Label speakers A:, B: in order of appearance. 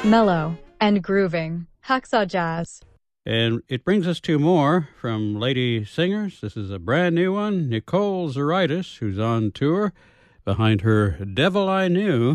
A: mellow, and grooving. Hacksaw Jazz.
B: And it brings us two more from lady singers. This is a brand new one, Nicole Zaritis, who's on tour behind her Devil I Knew.